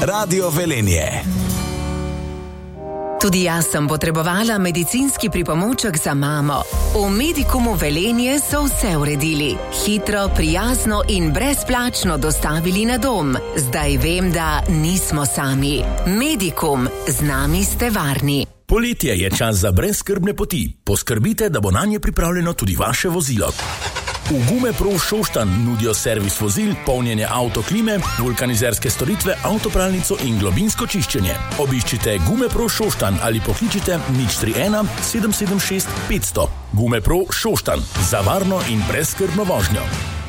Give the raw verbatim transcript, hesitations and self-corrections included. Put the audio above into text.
Radio Velenje. Tudi jaz sem potrebovala medicinski pripomoček za mamo. V Medikumu Velenje so vse uredili. Hitro, prijazno in brezplačno dostavili na dom. Zdaj vem, da nismo sami. Medikum, z nami ste varni. Poletje je čas za brezskrbne poti. Poskrbite, da bo nanje pripravljeno tudi vaše vozilo. V Gumepro Šoštanj nudijo servis vozil, polnjenje avtoklime, vulkanizerske storitve, avtopralnico in globinsko čiščenje. Obiščite Gumepro Šoštanj ali pokličite nič tri ena sedem sedem šest petsto. Gumepro Šoštanj. Za varno in brezskrbno vožnjo.